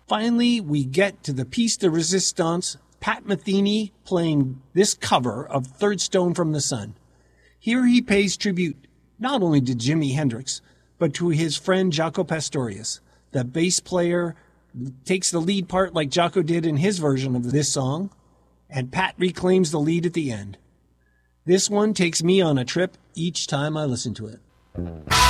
Finally, we get to the piece de resistance, Pat Metheny playing this cover of Third Stone from the Sun. Here he pays tribute not only to Jimi Hendrix, but to his friend Jaco Pastorius. The bass player takes the lead part like Jaco did in his version of this song, and Pat reclaims the lead at the end. This one takes me on a trip each time I listen to it.